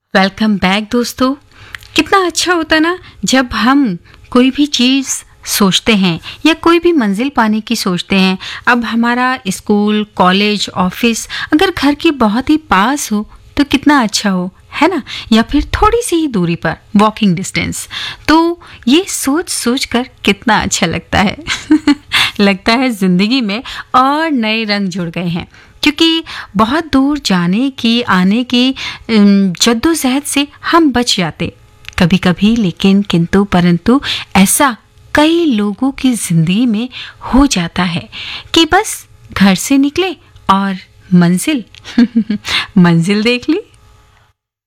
Welcome back दोस्तों। कितना अच्छा होता ना जब हम कोई भी चीज़ सोचते हैं या कोई भी मंजिल पाने की सोचते हैं। अब हमारा स्कूल, कॉलेज, ऑफिस अगर घर के बहुत ही पास हो तो कितना अच्छा हो, है ना। या फिर थोड़ी सी ही दूरी पर, वॉकिंग डिस्टेंस। तो ये सोच सोच कर कितना अच्छा लगता है लगता है जिंदगी में और नए रंग जुड़ गए हैं, क्योंकि बहुत दूर जाने की, आने की जद्दोजहद से हम बच जाते कभी कभी। लेकिन किंतु परंतु ऐसा कई लोगों की जिंदगी में हो जाता है कि बस घर से निकले और मंजिल मंजिल देख ली।